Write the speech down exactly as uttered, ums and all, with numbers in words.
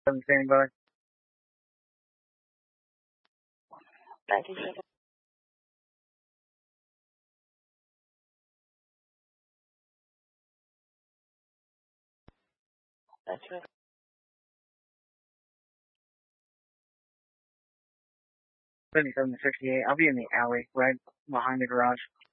Standing by. ninety-seven. That's right. seventy-seven to sixty-eight. I'll be in the alley right behind the garage.